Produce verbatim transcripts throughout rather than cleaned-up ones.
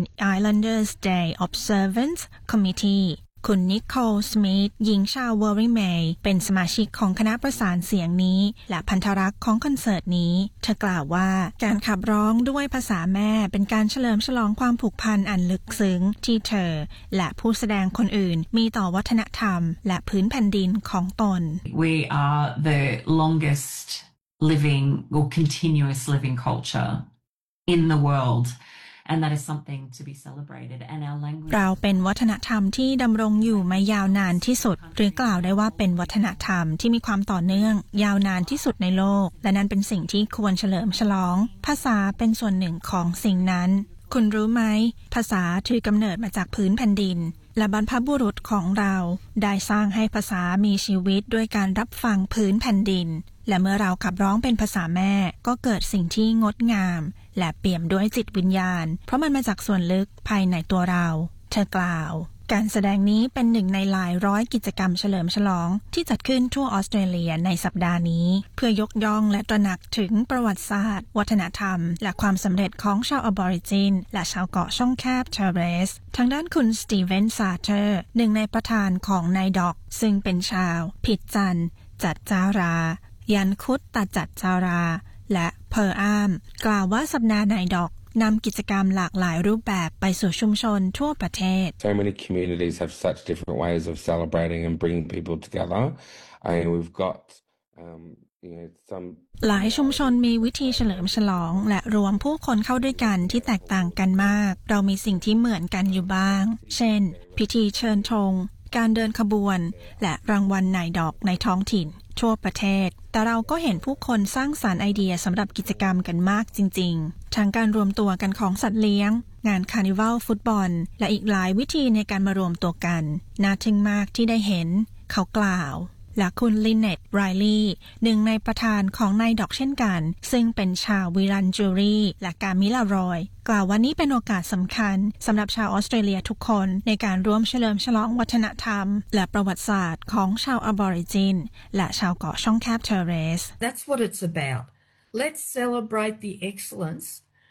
Islanders Day Observance Committee คุณนิโคล สมิธหญิงชาวเวอร์ริเมย์เป็นสมาชิกของคณะประสานเสียงนี้และพันธรักษ์ของคอนเสิร์ตนี้เธอกล่าวว่าการขับร้องด้วยภาษาแม่เป็นการเฉลิมฉลองความผูกพันอันลึกซึ้งที่เธอและผู้แสดงคนอื่นมีต่อวัฒนธรรมและพื้นแผ่นดินของตน We are the longest living or continuous living culture in the world.And that is something to be celebrated. And our language. เราเป็นวัฒนธรรมที่ดำรงอยู่มายาวนานที่สุดหรือกล่าวได้ว่าเป็นวัฒนธรรมที่มีความต่อเนื่องยาวนานที่สุดในโลกและนั่นเป็นสิ่งที่ควรเฉลิมฉลองภาษาเป็นส่วนหนึ่งของสิ่งนั้นคุณรู้ไหมภาษาถือกำเนิดมาจากพื้นแผ่นดินและบรรพบุรุษของเราได้สร้างให้ภาษามีชีวิตด้วยการรับฟังพื้นแผ่นดินและเมื่อเราขับร้องเป็นภาษาแม่ก็เกิดสิ่งที่งดงามและเปี่ยมด้วยจิตวิญญาณเพราะมันมาจากส่วนลึกภายในตัวเราเธอกล่าวการแสดงนี้เป็นหนึ่งในหลายร้อยกิจกรรมเฉลิมฉลองที่จัดขึ้นทั่วออสเตรเลียในสัปดาห์นี้เพื่อยกย่องและตระหนักถึงประวัติศาสตร์วัฒนธรรมและความสำเร็จของชาวอบอริจินและชาวเกาะช่องแคบเทเรสทางด้านคุณสตีเวนซาเตอร์หนึ่งในประธานของนายดอกซึ่งเป็นชาวผิดจันจัดจารายันคุตตาจัดจาราและเพอร์อามกล่าวว่าสัปดาห์นายดอกนำกิจกรรมหลากหลายรูปแบบไปสู่ชุมชนทั่วประเทศ So many communities have such different ways of celebrating and bringing people together. I mean, we've got, um, you know, some. หลายชุมชนมีวิธีเฉลิมฉลองและรวมผู้คนเข้าด้วยกันที่แตกต่างกันมากเรามีสิ่งที่เหมือนกันอยู่บ้างเช่นพิธีเชิญธงการเดินขบวนและรางวัลนายดอกในท้องถิ่นทั่วประเทศแต่เราก็เห็นผู้คนสร้างสรรค์ไอเดียสำหรับกิจกรรมกันมากจริงๆทั้งการรวมตัวกันของสัตว์เลี้ยงงานคาร์นิวัลฟุตบอลและอีกหลายวิธีในการมารวมตัวกันน่าทึ่งมากที่ได้เห็นเขากล่าวและคุณลินเนตไรลี่หนึ่งในประธานของนายดอกเช่นกันซึ่งเป็นชาววิรันจูรีและกามิลารอยกล่าวว่านี้เป็นโอกาสสำคัญสำหรับชาวออสเตรเลียทุกคนในการร่วมเฉลิมฉลองวัฒนธรรมและประวัติศาสตร์ของชาวอบอริจินและชาวเกาะช่องแคบเทเรส That's what it's about. Let's celebrate the excellence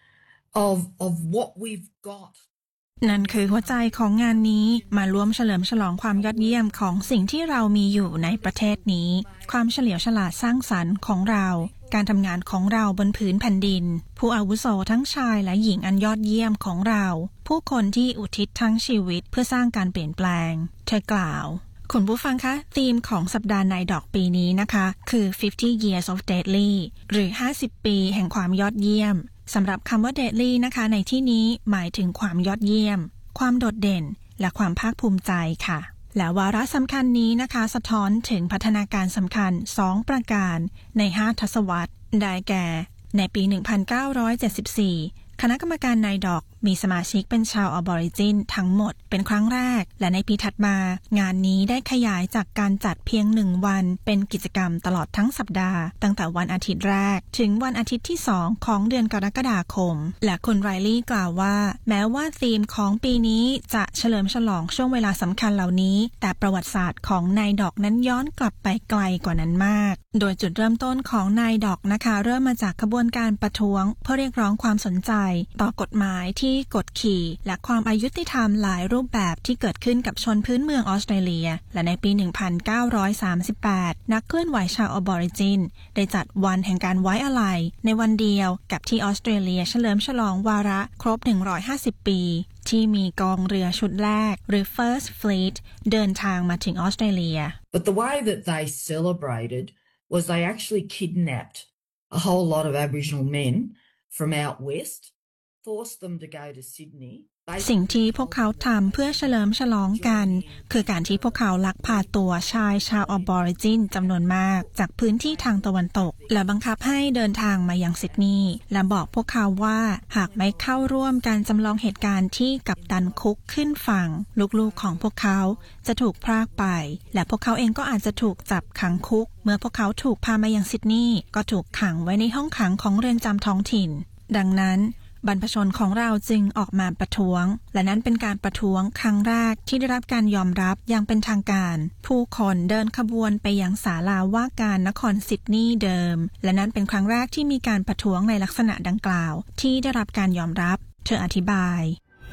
of of what we've got. นั่นคือหัวใจของงานนี้มาร่วมเฉลิมฉลองความยอดเยี่ยมของสิ่งที่เรามีอยู่ในประเทศนี้ความเฉลียวฉลาดสร้างสรรค์ของเราการทำงานของเราบนผืนแผ่นดินผู้อาวุโสทั้งชายและหญิงอันยอดเยี่ยมของเราผู้คนที่อุทิศทั้งชีวิตเพื่อสร้างการเปลี่ยนแปลงเธอกล่าวคุณผู้ฟังคะธีมของสัปดาห์นายดอกปีนี้นะคะคือ fifty years of Deadly หรือห้าสิบปีแห่งความยอดเยี่ยมสำหรับคำว่า Deadly นะคะในที่นี้หมายถึงความยอดเยี่ยมความโดดเด่นและความภาคภูมิใจค่ะและวาระสำคัญนี้นะคะสะท้อนถึงพัฒนาการสำคัญสองประการในห้าทศวรรษได้แก่ในปีหนึ่งพันเก้าร้อยเจ็ดสิบสี่คณะกรรมการนายดอกมีสมาชิกเป็นชาวอบอริจินทั้งหมดเป็นครั้งแรกและในปีถัดมางานนี้ได้ขยายจากการจัดเพียงหนึ่งวันเป็นกิจกรรมตลอดทั้งสัปดาห์ตั้งแต่วันอาทิตย์แรกถึงวันอาทิตย์ที่สองของเดือนกรกฎาคมและคุณไรลี่กล่าวว่าแม้ว่าธีมของปีนี้จะเฉลิมฉลองช่วงเวลาสำคัญเหล่านี้แต่ประวัติศาสตร์ของนายดอกนั้นย้อนกลับไปไกลกว่านั้นมากโดยจุดเริ่มต้นของนายดอกนะคะเริ่มมาจากขบวนการประท้วงเพื่อเรียกร้องความสนใจต่อกฎหมายที่กดขี่และความอายุติธรรมหลายรูปแบบที่เกิดขึ้นกับชนพื้นเมืองออสเตรเลียและในปีหนึ่งพันเก้าร้อยสามสิบแปดนักเคลื่อนไหวชาวอบอริจินได้จัดวันแห่งการไว้อาลัยในวันเดียวกับที่ออสเตรเลียเฉลิมฉลองวาระครบหนึ่งร้อยห้าสิบปีที่มีกองเรือชุดแรกหรือ First Fleet เดินทางมาถึงออสเตรเลีย But the way that they celebrated was they actually kidnapped a whole lot of Aboriginal men from out west forced them to go to Sydney สิ่งที่พวกเขาทำเพื่อเฉลิมฉลองกันคือการที่พวกเขาลักพาตัวชายชาวอบอริจินจำนวนมากจากพื้นที่ทางตะวันตกและบังคับให้เดินทางมายังซิดนีย์และบอกพวกเขาว่าหากไม่เข้าร่วมการจำลองเหตุการณ์ที่กัปตันคุกขึ้นฝั่งลูกๆของพวกเขาจะถูกพรากไปและพวกเขาเองก็อาจจะถูกจับขังคุกเมื่อพวกเขาถูกพามายังซิดนีย์ก็ถูกขังไว้ในห้องขังของเรือนจำท้องถิ่นดังนั้นบรรพชนของเราจึงออกมาประท้วงและนั้นเป็นการประท้วงครั้งแรกที่ได้รับการยอมรับอย่างเป็นทางการผู้คนเดินขบวนไปยังศาลาว่าการนครซิดนีย์เดิมและนั้นเป็นครั้งแรกที่มีการประท้วงในลักษณะดังกล่าวที่ได้รับการยอมรับเธออธิบาย